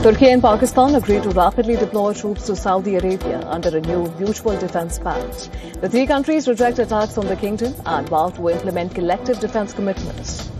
Turkey and Pakistan agreed to rapidly deploy troops to Saudi Arabia under a new mutual defense pact. The three countries reject attacks on the kingdom and vow to implement collective defense commitments.